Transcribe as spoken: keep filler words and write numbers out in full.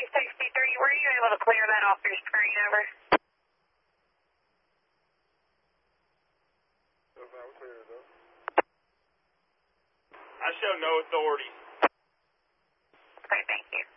three sixty-three, were you able to clear that off your screen, over? I show no authority. Okay, thank you.